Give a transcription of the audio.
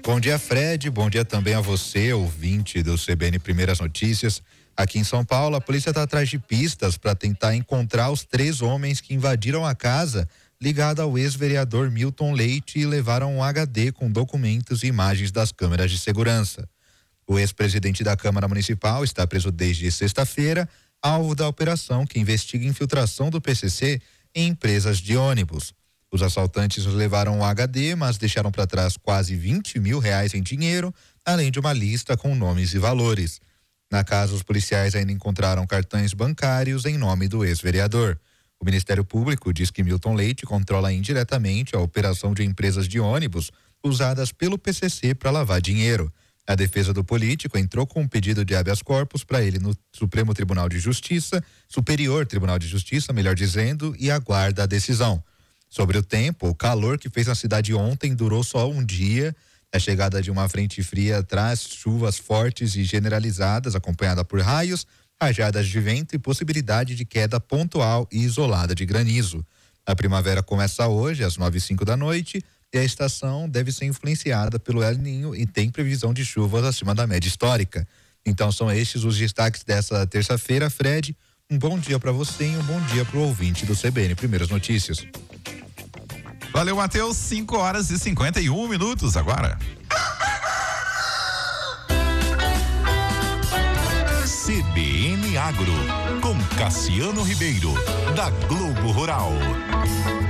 Bom dia, Fred. Bom dia também a você, ouvinte do CBN Primeiras Notícias. Aqui em São Paulo, a polícia está atrás de pistas para tentar encontrar os 3 homens que invadiram a casa ligada ao ex-vereador Milton Leite e levaram um HD com documentos e imagens das câmeras de segurança. O ex-presidente da Câmara Municipal está preso desde sexta-feira, alvo da operação que investiga infiltração do PCC em empresas de ônibus. Os assaltantes levaram o HD, mas deixaram para trás quase R$20 mil em dinheiro, além de uma lista com nomes e valores. Na casa, os policiais ainda encontraram cartões bancários em nome do ex-vereador. O Ministério Público diz que Milton Leite controla indiretamente a operação de empresas de ônibus usadas pelo PCC para lavar dinheiro. A defesa do político entrou com um pedido de habeas corpus para ele no Supremo Tribunal de Justiça, Superior Tribunal de Justiça, melhor dizendo, e aguarda a decisão. Sobre o tempo, o calor que fez na cidade ontem durou só um dia. A chegada de uma frente fria traz chuvas fortes e generalizadas, acompanhada por raios, rajadas de vento e possibilidade de queda pontual e isolada de granizo. A primavera começa hoje, às 9h05 da noite, e a estação deve ser influenciada pelo El Niño e tem previsão de chuvas acima da média histórica. Então são estes os destaques dessa terça-feira, Fred. Um bom dia para você e um bom dia para o ouvinte do CBN Primeiras Notícias. Valeu, Matheus. 5h51 agora. CBN Agro, com Cassiano Ribeiro, da Globo Rural.